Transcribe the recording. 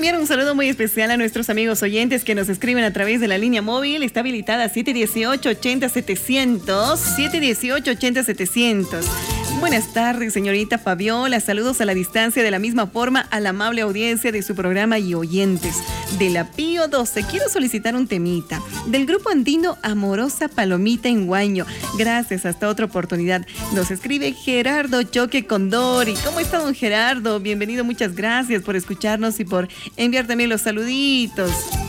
enviar un saludo muy especial a nuestros amigos oyentes que nos escriben a través de la línea móvil. Está habilitada 718-80-700. 718-80-700. Buenas tardes, señorita Fabiola. Saludos a la distancia, de la misma forma a la amable audiencia de su programa y oyentes. De la Pío 12, quiero solicitar un temita. Del grupo andino Amorosa Palomita en Huaño. Gracias, hasta otra oportunidad. Nos escribe Gerardo Choque Condori. ¿Cómo está, don Gerardo? Bienvenido, muchas gracias por escucharnos y por enviar también los saluditos.